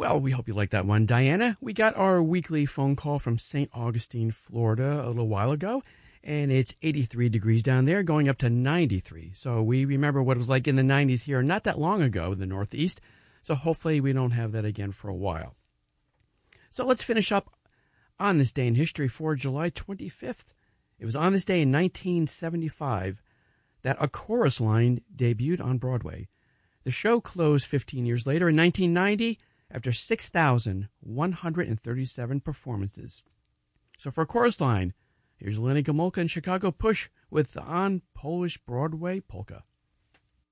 Well, we hope you like that one, Diana. We got our weekly phone call from St. Augustine, Florida a little while ago, and it's 83 degrees down there, going up to 93. So we remember what it was like in the 90s here not that long ago in the Northeast, so hopefully we don't have that again for a while. So let's finish up on this day in history for July 25th. It was on this day in 1975 that A Chorus Line debuted on Broadway. The show closed 15 years later in 1990 after 6,137 performances. So for A Chorus Line, here's Lenny Gomulka and Chicago Push with On Polish Broadway Polka.